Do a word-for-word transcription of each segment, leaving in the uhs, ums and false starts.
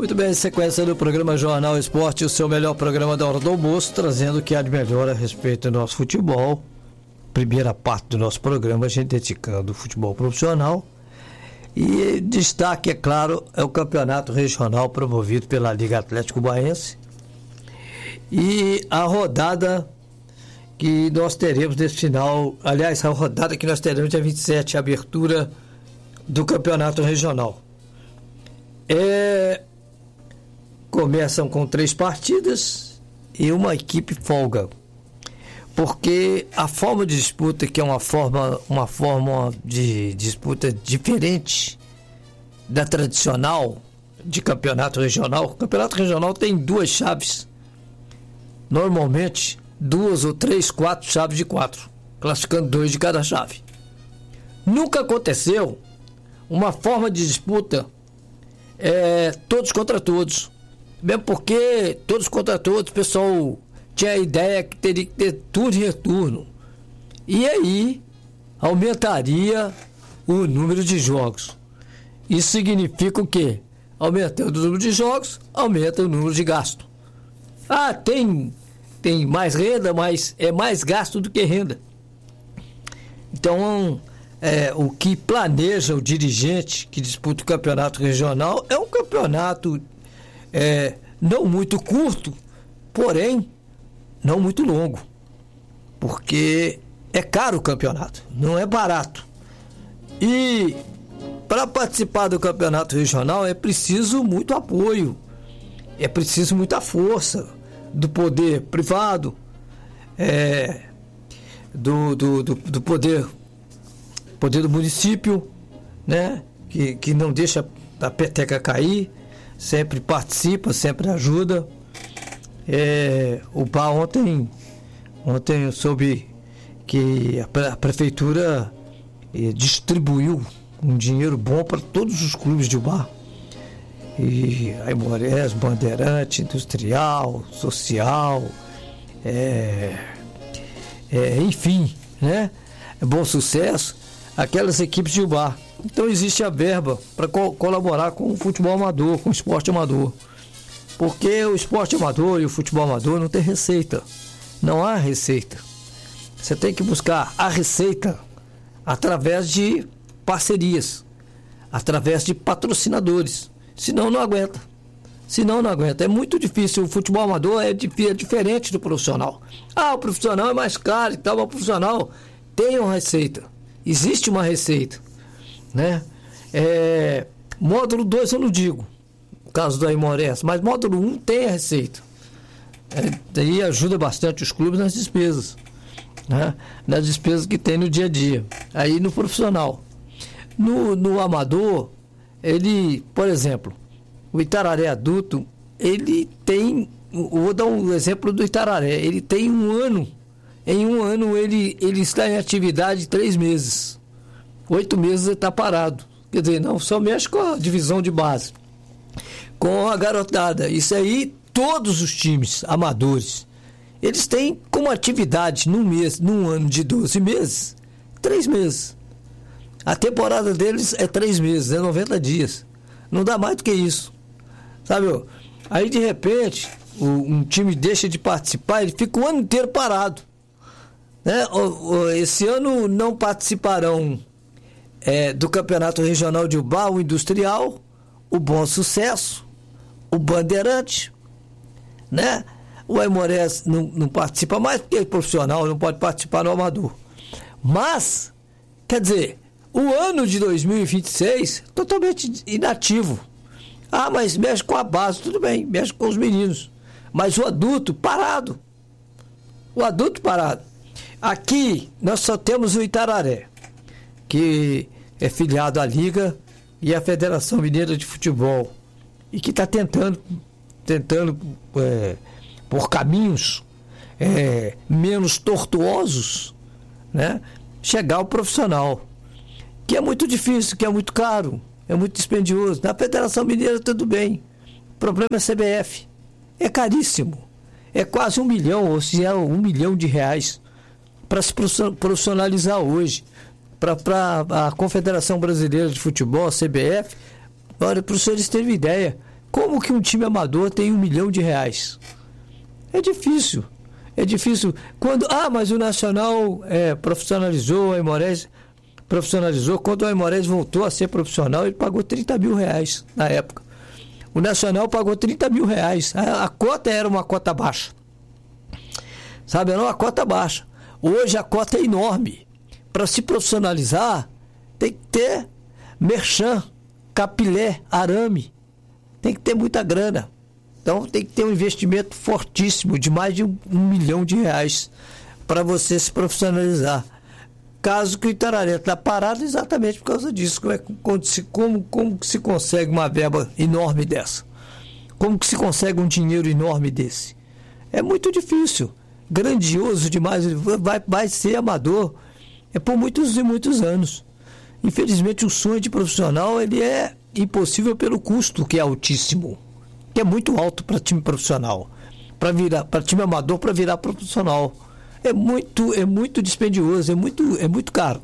Muito bem, sequência do programa Jornal Esporte, o seu melhor programa da hora do almoço, trazendo o que há de melhor a respeito do nosso futebol. Primeira parte do nosso programa, a gente dedicando o futebol profissional. E destaque, é claro, é o campeonato regional promovido pela Liga Atlético Goianiense. E a rodada que nós teremos nesse final, aliás, a rodada que nós teremos dia vinte e sete, a abertura do campeonato regional. É, começam com três partidas e uma equipe folga. Porque a forma de disputa, que é uma forma, uma forma de disputa diferente da tradicional de campeonato regional. O campeonato regional tem duas chaves, normalmente duas ou três, quatro chaves de quatro, classificando dois de cada chave. Nunca aconteceu uma forma de disputa é, todos contra todos, mesmo porque todos contra todos, o pessoal tinha a ideia que teria que ter turno e retorno. E aí aumentaria o número de jogos. Isso significa o quê? Aumentando o número de jogos, aumenta o número de gasto. Ah, tem, tem mais renda, mas é mais gasto do que renda. Então, é, o que planeja o dirigente que disputa o campeonato regional é um campeonato é, não muito curto, porém não muito longo, porque é caro o campeonato, não é barato. E para participar do campeonato regional é preciso muito apoio, é preciso muita força do poder privado, é, do, do, do, do poder, poder do município, né, que, que não deixa a peteca cair, sempre participa, sempre ajuda. É, o P A ontem, ontem eu soube que a, pre, a prefeitura é, distribuiu um dinheiro bom para todos os clubes de Ubá. E Aimorés, Bandeirante, Industrial, Social, é, é, enfim, né? Bom Sucesso, aquelas equipes de Ubá. Então existe a verba para co- colaborar com o futebol amador, com o esporte amador. Porque o esporte amador e o futebol amador não tem receita. Não há receita. Você tem que buscar a receita através de parcerias, através de patrocinadores. Senão não aguenta. Senão não aguenta. É muito difícil. O futebol amador é, é diferente do profissional. Ah, o profissional é mais caro e tal, mas o profissional tem uma receita. Existe uma receita, né? É, módulo dois eu não digo, caso do Aimorés, mas módulo um tem a receita. É, daí ajuda bastante os clubes nas despesas, né? Nas despesas que tem no dia a dia. Aí no profissional. No, no amador, ele, por exemplo, o Itararé adulto, ele tem, vou dar um exemplo do Itararé, ele tem um ano, em um ano ele, ele está em atividade três meses. Oito meses ele está parado. Quer dizer, não só mexe com a divisão de base, com a garotada. Isso aí, todos os times amadores, eles têm como atividade num mês, num ano de doze meses, três meses. A temporada deles é três meses, é noventa dias. Não dá mais do que isso. Sabe? Aí de repente, o, um time deixa de participar, ele fica o ano inteiro parado. Né? O, o, esse ano não participarão é, do Campeonato Regional de Ubá, o Industrial, o Bom Sucesso, o Bandeirante, né? O Aimorés não, não participa mais porque é profissional, não pode participar no amador. Mas, quer dizer, o ano de dois mil e vinte e seis totalmente inativo. Ah, mas mexe com a base, tudo bem, mexe com os meninos. Mas o adulto parado. O adulto parado. Aqui nós só temos o Itararé, que é filiado à Liga e à Federação Mineira de Futebol, e que está tentando, tentando é, por caminhos é, menos tortuosos, né, chegar ao profissional, que é muito difícil, que é muito caro, é muito dispendioso. Na Federação Mineira tudo bem, o problema é a C B F, é caríssimo, é quase um milhão, ou se é um milhão de reais para se profissionalizar hoje. Para a Confederação Brasileira de Futebol, a C B F, olha, para os senhores terem ideia, Como que um time amador tem um milhão de reais? É difícil. É difícil. Quando, ah, mas o Nacional é, profissionalizou, o Aimorés profissionalizou. Quando o Aimorés voltou a ser profissional, ele pagou trinta mil reais na época. O Nacional pagou trinta mil reais. A, a cota era uma cota baixa. Sabe, era uma cota baixa. Hoje a cota é enorme. Para se profissionalizar, tem que ter merchan, capilé, arame. Tem que ter muita grana. Então tem que ter um investimento fortíssimo de mais de um, um milhão de reais para você se profissionalizar. Caso que o Itararé está parado exatamente por causa disso. Como, é, como, se, como, como que se consegue uma verba enorme dessa? Como que se consegue um dinheiro enorme desse? É muito difícil. Grandioso demais. Vai, vai ser amador. É por muitos e muitos anos. Infelizmente o sonho de profissional ele é impossível pelo custo, que é altíssimo. Que é muito alto para time profissional, para virar, para time amador para virar profissional. É muito, é muito dispendioso, é muito, é muito caro.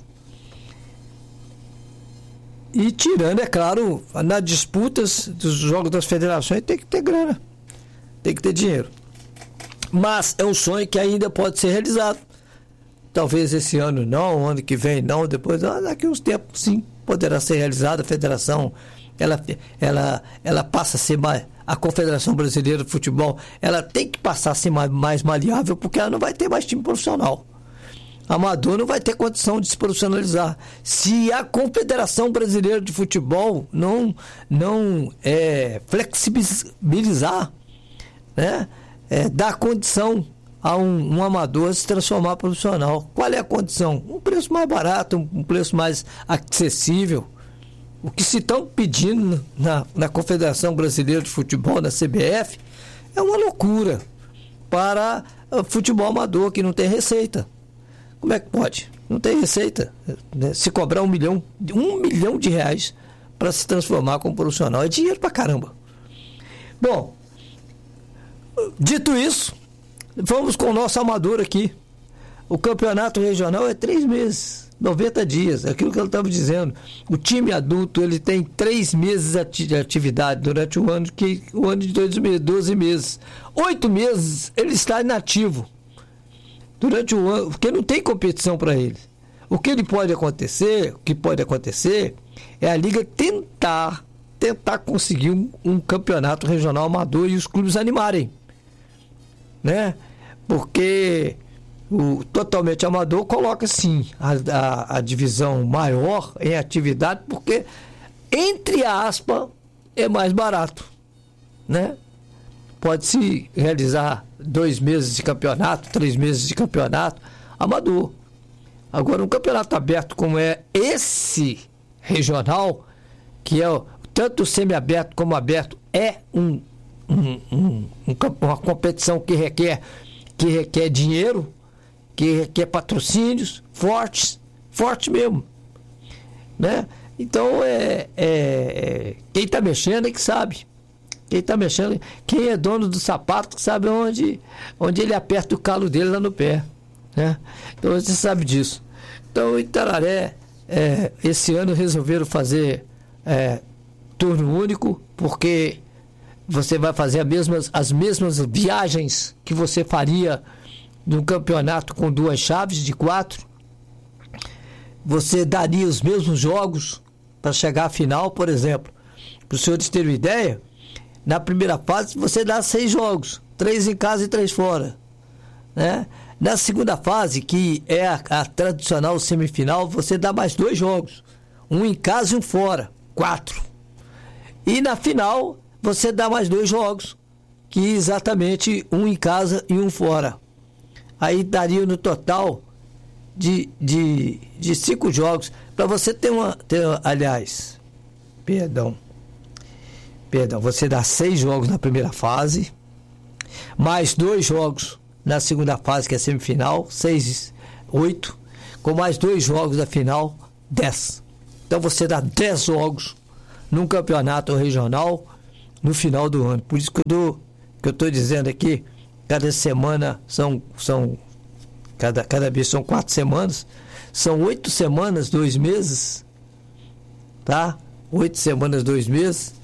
E tirando, é claro, nas disputas dos jogos das federações tem que ter grana, tem que ter dinheiro. Mas é um sonho que ainda pode ser realizado. Talvez esse ano não, ano que vem não, depois, daqui a uns tempos sim, poderá ser realizado. A federação, ela, ela, ela passa a ser mais... A Confederação Brasileira de Futebol, ela tem que passar a ser mais, mais maleável, porque ela não vai ter mais time profissional. Amador não vai ter condição de se profissionalizar. Se a Confederação Brasileira de Futebol não, não é, flexibilizar, né, é, dar condição a um, um amador se transformar profissional. Qual é a condição? Um preço mais barato, um, um preço mais acessível. O que se estão pedindo na, na Confederação Brasileira de Futebol, na C B F, é uma loucura para o futebol amador que não tem receita. Como é que pode? Não tem receita. Se cobrar um milhão, um milhão de reais para se transformar como profissional, é dinheiro pra caramba. Bom, dito isso, vamos com o nosso amador aqui. O campeonato regional é três meses. noventa dias, aquilo que eu estava dizendo. O time adulto ele tem três meses de atividade durante o ano, que o ano de doze meses. Oito meses ele está inativo durante o ano, porque não tem competição para ele. O que ele pode acontecer, o que pode acontecer é a liga tentar, tentar conseguir um, um campeonato regional amador e os clubes animarem, né? Porque o totalmente amador coloca sim a, a, a divisão maior em atividade, porque entre aspas é mais barato, né? Pode-se realizar dois meses de campeonato, três meses de campeonato amador. Agora um campeonato aberto como é esse regional, que é o, tanto semiaberto como aberto, é um, um, um, um, uma competição que requer, que requer dinheiro, que requer patrocínios fortes, forte mesmo, né? Então, é, é, quem está mexendo é que sabe. Quem está mexendo, quem é dono do sapato que sabe onde, onde ele aperta o calo dele lá no pé, né? Então, você sabe disso. Então, o Itararé, é, esse ano resolveram fazer é, turno único, porque você vai fazer as mesmas, as mesmas viagens que você faria num campeonato com duas chaves de quatro. Você daria os mesmos jogos para chegar à final, por exemplo. Para os senhores terem uma ideia, na primeira fase você dá seis jogos, três em casa e três fora, né? Na segunda fase, que é a, a tradicional semifinal, você dá mais dois jogos, um em casa e um fora, quatro. E na final você dá mais dois jogos, que exatamente um em casa e um fora. Aí daria no total de, de, de cinco jogos. Para você ter uma, ter, aliás, perdão, perdão, você dá seis jogos na primeira fase, mais dois jogos na segunda fase, que é a semifinal, seis, oito, com mais dois jogos da final, dez. Então você dá dez jogos num campeonato regional no final do ano. Por isso que eu estou dizendo aqui, cada semana são, são cada, cada vez são quatro semanas, são oito semanas, dois meses, tá? Oito semanas, dois meses,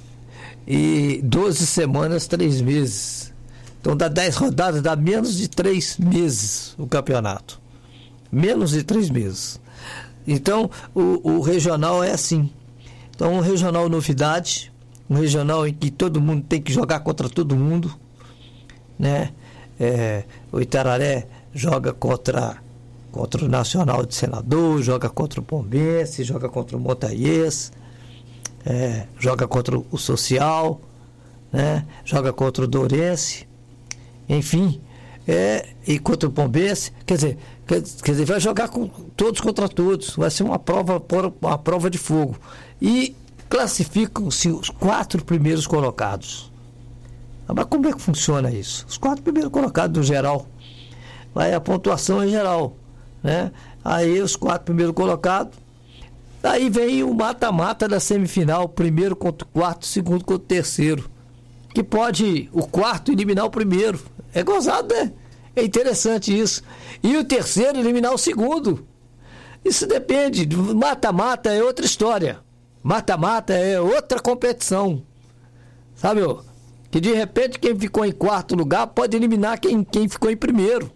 e doze semanas, três meses. Então dá dez rodadas, dá menos de três meses o campeonato. Menos de três meses. Então o, o regional é assim. Então um regional novidade, um regional em que todo mundo tem que jogar contra todo mundo, né? É, o Itararé joga contra, contra o Nacional de Senador, joga contra o Pombense, joga contra o Montaíês, é, joga contra o Social, né? Joga contra o Dourense, enfim, é, e contra o Pombense, quer dizer, quer, quer dizer, vai jogar com todos contra todos, vai ser uma prova, uma prova de fogo. E classificam-se os quatro primeiros colocados. Mas como é que funciona isso? Os quatro primeiros colocados no geral. Aí a pontuação é geral, né? Aí os quatro primeiros colocados. Aí vem o mata-mata da semifinal, primeiro contra o quarto, segundo contra o terceiro. Que pode o quarto eliminar o primeiro. É gozado, né? É interessante isso. E o terceiro eliminar o segundo. Isso depende. Mata-mata é outra história. Mata-mata é outra competição. Sabe, ó? Que de repente quem ficou em quarto lugar pode eliminar quem, quem ficou em primeiro.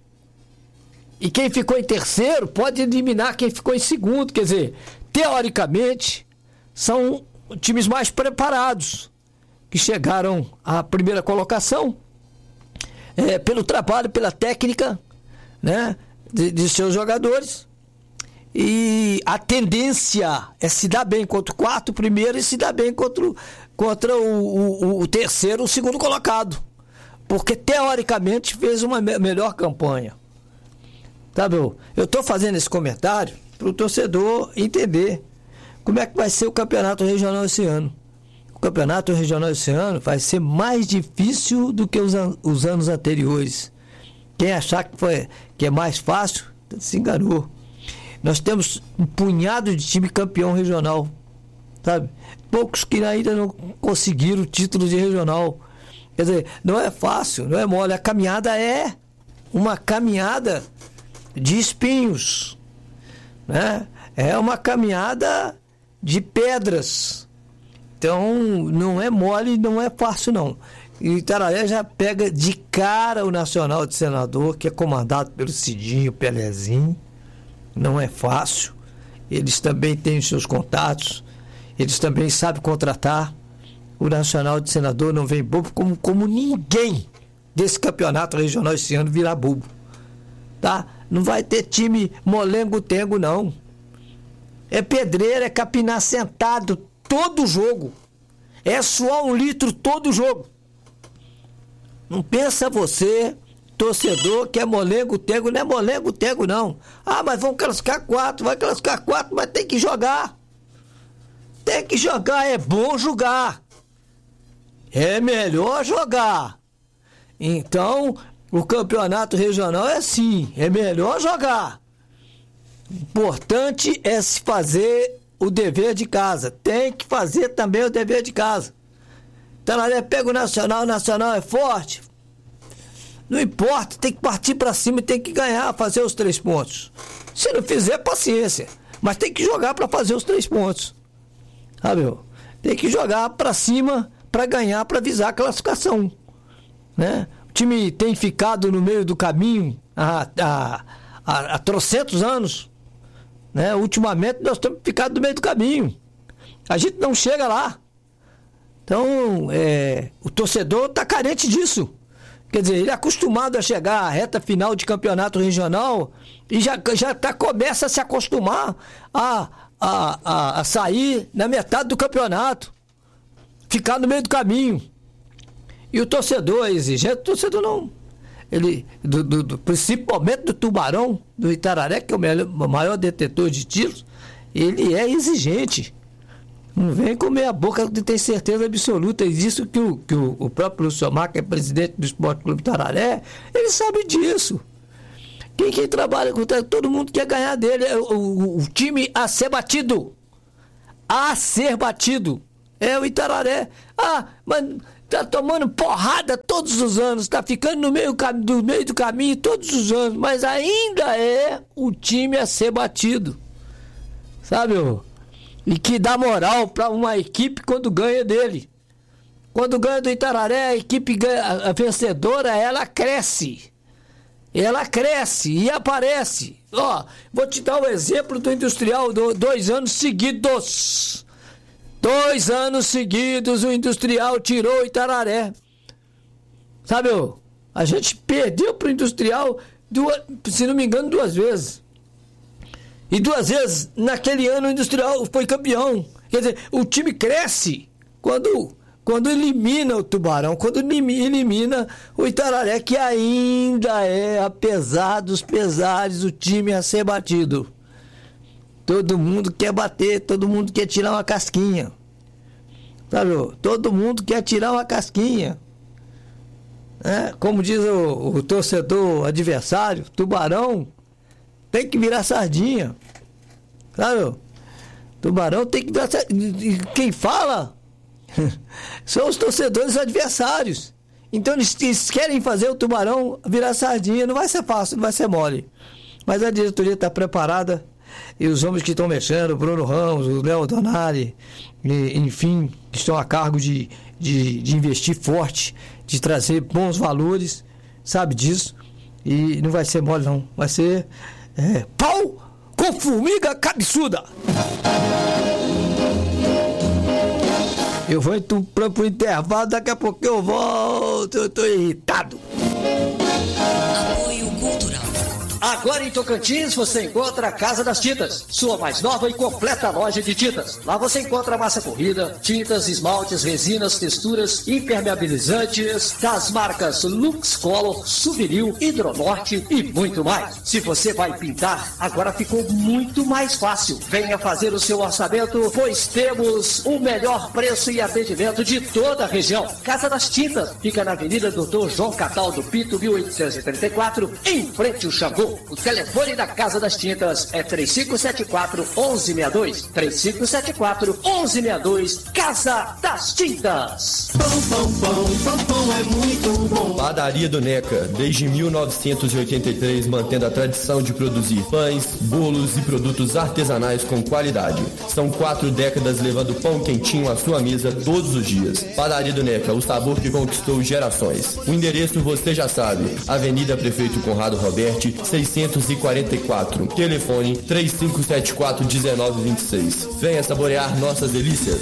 E quem ficou em terceiro pode eliminar quem ficou em segundo. Quer dizer, teoricamente, são times mais preparados que chegaram à primeira colocação é, pelo trabalho, pela técnica, né, de, de seus jogadores. E a tendência é se dar bem contra o quarto primeiro e se dar bem contra o, contra o, o, o terceiro, o segundo colocado. Porque teoricamente fez uma me- melhor campanha. Tá bom? Eu estou fazendo esse comentário para o torcedor entender como é que vai ser o campeonato regional esse ano. O campeonato regional esse ano vai ser mais difícil do que os, an- os anos anteriores. Quem achar que, foi, que é mais fácil, se enganou. Nós temos um punhado de time campeão regional, sabe? Poucos que ainda não conseguiram o título de regional. Quer dizer, não é fácil, não é mole. A caminhada é uma caminhada de espinhos, né? É uma caminhada de pedras. Então, não é mole, não é fácil, não. E o Itararé já pega de cara o Nacional de Senador, que é comandado pelo Cidinho Pelezinho. Não é fácil. Eles também têm os seus contatos. Eles também sabem contratar. O Nacional de Senador não vem bobo como, como ninguém desse campeonato regional esse ano virá bobo. Tá? Não vai ter time molengo-tengo, não. É pedreira, é capinar sentado todo jogo. É suar um litro todo jogo. Não pensa você, torcedor, que é molengo-tengo. Não é molengo-tengo, não. Ah, mas vão classificar quatro. Vai classificar quatro, mas tem que jogar. Tem que jogar. É bom jogar. É melhor jogar. Então, o campeonato regional é assim. É melhor jogar. Importante é se fazer o dever de casa. Tem que fazer também o dever de casa. Itararé pega o Nacional, o Nacional é forte. Não importa, tem que partir para cima e tem que ganhar, fazer os três pontos. Se não fizer, paciência. Mas tem que jogar para fazer os três pontos. Sabe, meu? Tem que jogar para cima para ganhar, para visar a classificação. Né? O time tem ficado no meio do caminho há, há, há, há trocentos anos. Né? Ultimamente nós temos ficado no meio do caminho. A gente não chega lá. Então, é, o torcedor está carente disso. Quer dizer, ele é acostumado a chegar à reta final de campeonato regional e já, já tá, começa a se acostumar a, a, a, a sair na metade do campeonato. Ficar no meio do caminho. E o torcedor é exigente. O torcedor não... Ele, do, do, do, principalmente do Tubarão, do Itararé, que é o, melhor, o maior detetor de tiros, ele é exigente. Não vem comer a boca de ter certeza absoluta. E disso que o, que o, o próprio Luciomar, que é presidente do Esporte Clube Itararé, ele sabe disso. Quem, quem trabalha com todo mundo quer ganhar dele. É o, o, o time a ser batido. A ser batido. É o Itararé. Ah, mas tá tomando porrada todos os anos, tá ficando no meio do, meio do caminho todos os anos, mas ainda é o time a ser batido. Sabe, ô? E que dá moral para uma equipe quando ganha dele. Quando ganha do Itararé, a equipe ganha, a vencedora, ela cresce. Ela cresce e aparece. Ó, vou te dar um exemplo do Industrial, do, dois anos seguidos. Dois anos seguidos o Industrial tirou o Itararé. Sabe, ó, a gente perdeu pro Industrial, duas, se não me engano, duas vezes. E duas vezes, naquele ano, o Industrial foi campeão. Quer dizer, o time cresce quando... Quando elimina o Tubarão, quando elimina o Itararé, que ainda é, apesar dos pesares, o time a ser batido. Todo mundo quer bater, todo mundo quer tirar uma casquinha. Sabe? Todo mundo quer tirar uma casquinha. É, como diz o, o torcedor adversário, Tubarão tem que virar sardinha. Sabe? Tubarão tem que virar sardinha. Quem fala... são os torcedores adversários. Então eles, eles querem fazer o Tubarão virar sardinha. Não vai ser fácil, não vai ser mole. Mas a diretoria está preparada. E os homens que estão mexendo, o Bruno Ramos, o Léo Donari, e, enfim, estão a cargo de, de, de investir forte, de trazer bons valores, sabe disso. E não vai ser mole não. Vai ser é, pau com formiga cabeçuda. Eu vou para o intervalo, daqui a pouco eu volto, eu estou irritado. Apoio Cultural. Agora em Tocantins você encontra a Casa das Tintas, sua mais nova e completa loja de tintas. Lá você encontra massa corrida, tintas, esmaltes, resinas, texturas, impermeabilizantes das marcas Lux Color, Souvenir, Hidronorte e muito mais. Se você vai pintar, agora ficou muito mais fácil. Venha fazer o seu orçamento, pois temos o melhor preço e atendimento de toda a região. Casa das Tintas fica na Avenida Doutor João Cataldo Pinto, mil oitocentos e trinta e quatro, em frente ao Xangô. O telefone da Casa das Tintas é três cinco sete quatro, um um seis dois. três cinco sete quatro, um um seis dois. Casa das Tintas. Pão, pão, pão, pão, pão é muito bom. Padaria do Neca, desde mil novecentos e oitenta e três, mantendo a tradição de produzir pães, bolos e produtos artesanais com qualidade. São quatro décadas levando pão quentinho à sua mesa todos os dias. Padaria do Neca, o sabor que conquistou gerações. O endereço você já sabe, Avenida Prefeito Conrado Roberti, seiscentos e quarenta e quatro. Telefone três cinco sete quatro, um nove dois seis. Venha saborear nossas delícias.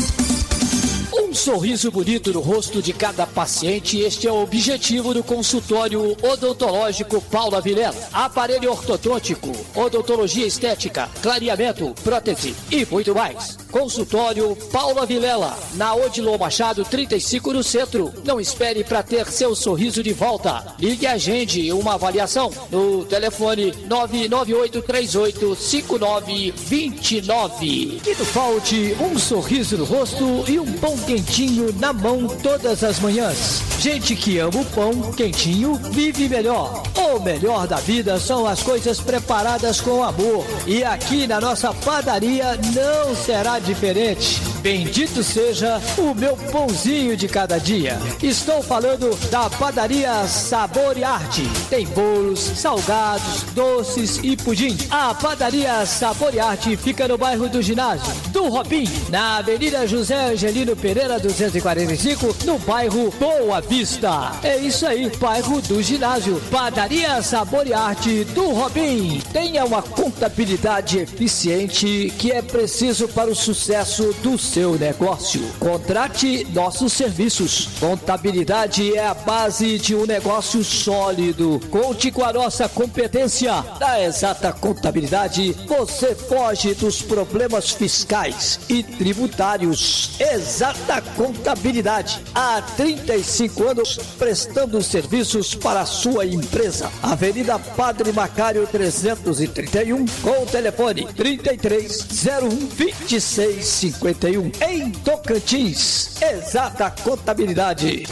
Um sorriso bonito no rosto de cada paciente, este é o objetivo do consultório odontológico Paula Vilela. Aparelho ortodôntico, odontologia estética, clareamento, prótese e muito mais. Consultório Paula Vilela, na Odilon Machado trinta e cinco no centro. Não espere para ter seu sorriso de volta. Ligue e agende uma avaliação no telefone nove nove oito três oito cinco nove dois nove. Que não falte um sorriso no rosto e um pão quentinho na mão todas as manhãs. Gente que ama o pão quentinho vive melhor. O melhor da vida são as coisas preparadas com amor. E aqui na nossa padaria não será diferente. Bendito seja o meu pãozinho de cada dia. Estou falando da padaria Sabor e Arte. Tem bolos, salgados, doces e pudim. A padaria Sabor e Arte fica no bairro do Ginásio do Robim, na Avenida José Angelino Pereira duzentos e quarenta e cinco, no bairro Boa Vista. É isso aí, bairro do Ginásio. Padaria Sabor e Arte do Robim. Tenha uma contabilidade eficiente que é preciso para o sucesso do seu negócio. Contrate nossos serviços. Contabilidade é a base de um negócio sólido. Conte com a nossa competência. Na Exata Contabilidade, você foge dos problemas fiscais e tributários. Exata Contabilidade. Há trinta e cinco anos prestando serviços para a sua empresa. Avenida Padre Macário trezentos e trinta e um, com o telefone trinta e três, zero um, vinte e seis, cinquenta e um. Em Tocantins, Exata Contabilidade.